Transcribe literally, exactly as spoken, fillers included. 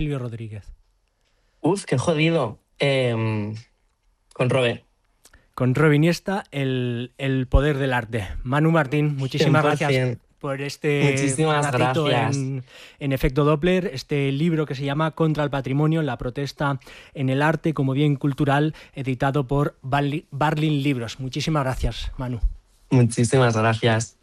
Silvio Rodríguez? Uf, qué jodido. Eh, con Robert. Con Robin Iniesta, el, el poder del arte. Manu Martín, muchísimas cien por ciento. gracias por este Muchísimas ratito gracias. en, en Efecto Doppler, este libro que se llama Contra el Patrimonio, la protesta en el arte como bien cultural, editado por Barlin Libros. Muchísimas gracias, Manu. Muchísimas gracias.